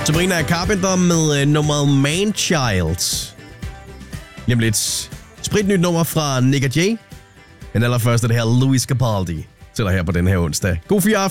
Sabrina Carpenter med nummeret Man-Child. Lige om lidt. Spritnyt nummer fra Nick og Jay. Men allerførst er det her Louis Capaldi. Til dig her på den her onsdag. God 4